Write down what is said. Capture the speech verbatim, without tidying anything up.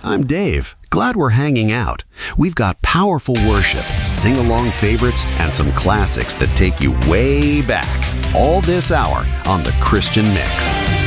I'm Dave. Glad we're hanging out. We've got powerful worship, sing-along favorites, and some classics that take you way back. All this hour on The Christian Mix.